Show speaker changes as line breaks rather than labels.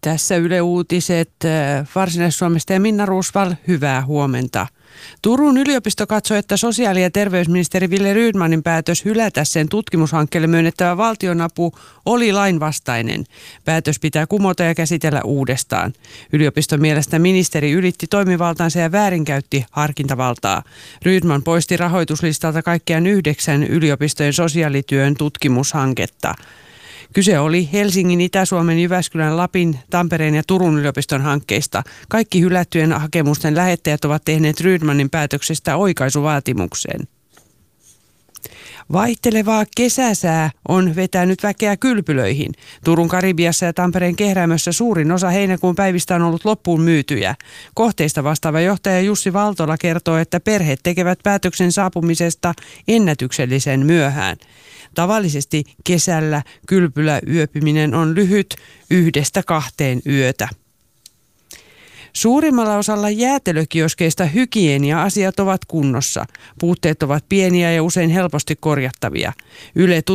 Tässä Yle Uutiset Varsinais-Suomesta ja Minna Roosvall, hyvää huomenta. Turun yliopisto katsoi, että sosiaali- ja terveysministeri Wille Rydmanin päätös hylätä sen tutkimushankkeelle myönnettävä valtionapu oli lainvastainen. Päätös pitää kumota ja käsitellä uudestaan. Yliopiston mielestä ministeri ylitti toimivaltaansa ja väärinkäytti harkintavaltaa. Rydman poisti rahoituslistalta kaikkiaan 9 yliopistojen sosiaalityön tutkimushanketta. Kyse oli Helsingin, Itä-Suomen, Jyväskylän, Lapin, Tampereen ja Turun yliopiston hankkeista. Kaikki hylättyjen hakemusten lähettäjät ovat tehneet Rydmanin päätöksestä oikaisuvaatimuksen. Vaihtelevaa kesäsää on vetänyt väkeä kylpylöihin. Turun Karibiassa ja Tampereen Kehräämössä suurin osa heinäkuun päivistä on ollut loppuun myytyjä. Kohteista vastaava johtaja Jussi Valtola kertoo, että perheet tekevät päätöksen saapumisesta ennätyksellisen myöhään. Tavallisesti kesällä kylpyläyöpyminen on lyhyt 1-2 yötä. Suurimmalla osalla jäätelökioskeista hygienia-asiat ovat kunnossa. Puutteet ovat pieniä ja usein helposti korjattavia. Yle